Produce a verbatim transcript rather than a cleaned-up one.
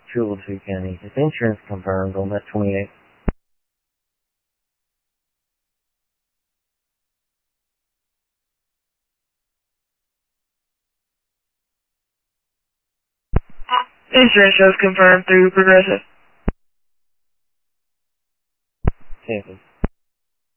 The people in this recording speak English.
Chillicothe County. Is insurance confirmed on that twenty-eighth? Insurance shows confirmed through Progressive. Tampa.